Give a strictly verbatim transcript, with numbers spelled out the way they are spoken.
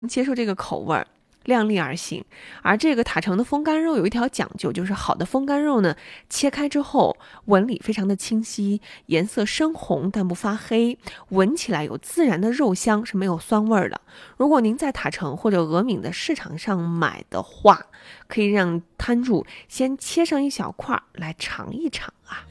接受这个口味儿，量力而行。而这个塔城的风干肉有一条讲究，就是好的风干肉呢，切开之后纹理非常的清晰，颜色深红但不发黑，闻起来有自然的肉香，是没有酸味儿的。如果您在塔城或者俄闽的市场上买的话，可以让摊主先切上一小块来尝一尝啊。